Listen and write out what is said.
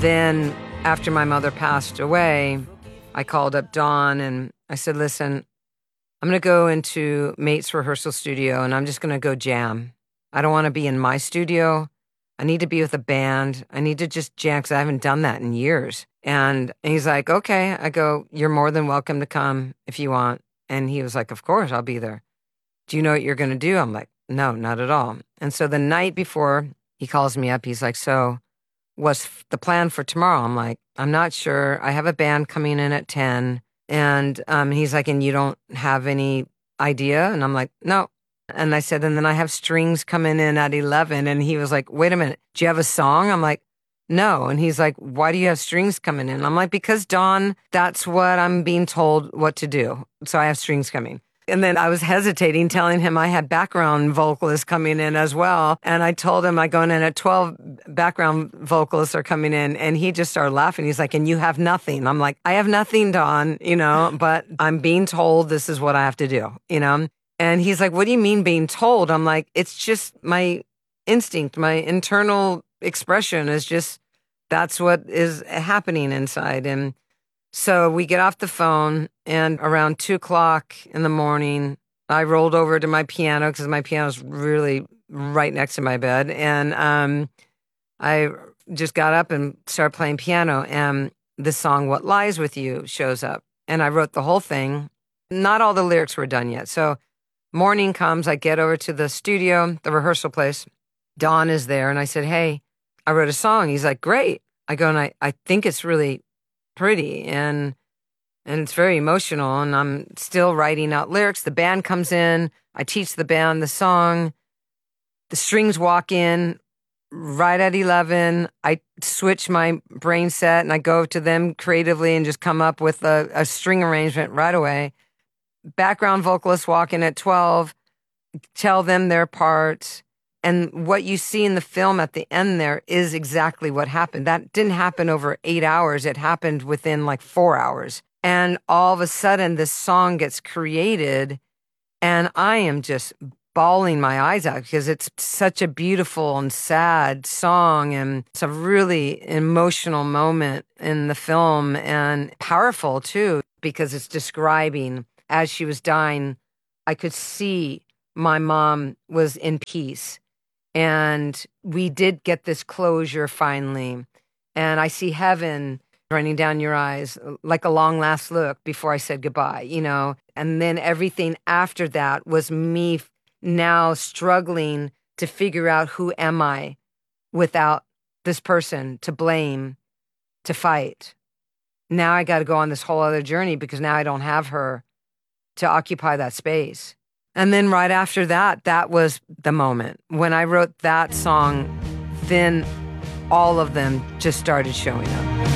Then after my mother passed away, I called up Dawn and I said, listen, I'm going to go into Mate's rehearsal studio and I'm just going to go jam. I don't want to be in my studio. I need to be with a band. I need to just jam because I haven't done that in years. And he's like, okay. I go, you're more than welcome to come if you want. And he was like, of course, I'll be there. Do you know what you're going to do? I'm like, no, not at all. And so the night before, he calls me up. He's like, so what's the plan for tomorrow? I'm like, I'm not sure. I have a band coming in at 10. And he's like, and you don't have any idea? And I'm like, no. And I said, and then I have strings coming in at 11. And he was like, wait a minute, do you have a song? I'm like, no. And he's like, why do you have strings coming in? I'm like, because Dawn, that's what I'm being told what to do. So I have strings coming. And then I was hesitating, telling him I had background vocalists coming in as well. And I told him I going in at 12 background vocalists are coming in. And he just started laughing. He's like, and you have nothing. I'm like, I have nothing, Dawn, but I'm being told this is what I have to do, And he's like, what do you mean being told? I'm like, it's just my instinct, my internal expression is just, that's what is happening inside. And so we get off the phone, and around 2:00 in the morning, I rolled over to my piano because my piano's really right next to my bed. And I just got up and started playing piano, and the song What Lies With You shows up. And I wrote the whole thing. Not all the lyrics were done yet. So morning comes, I get over to the studio, the rehearsal place. Dawn is there, and I said, hey, I wrote a song. He's like, great. I go, and I think it's really pretty and it's very emotional, and I'm still writing out lyrics. The band comes in, I teach the band the song, the strings walk in right at 11. I switch my brain set and I go to them creatively and just come up with a string arrangement right away. Background vocalists walk in at 12, tell them their parts. And what you see in the film at the end there is exactly what happened. That didn't happen over 8 hours. It happened within like 4 hours. And all of a sudden, this song gets created, and I am just bawling my eyes out because it's such a beautiful and sad song. And it's a really emotional moment in the film, and powerful too, because it's describing as she was dying, I could see my mom was in peace. And we did get this closure finally. And I see heaven running down your eyes like a long last look before I said goodbye, And then everything after that was me now struggling to figure out who am I without this person to blame, to fight. Now I got to go on this whole other journey because now I don't have her to occupy that space. And then right after that, that was the moment. When I wrote that song, then all of them just started showing up.